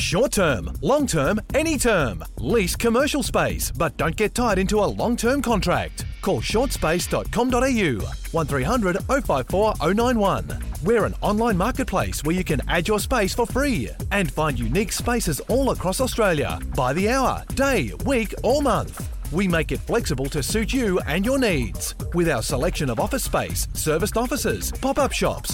Short term, long term, any term. Lease commercial space, but don't get tied into a long-term contract. Call shortspace.com.au 1300 054 091. We're an online marketplace where you can add your space for free and find unique spaces all across Australia by the hour, day, week or month. We make it flexible to suit you and your needs with our selection of office space, serviced offices, pop-up shops,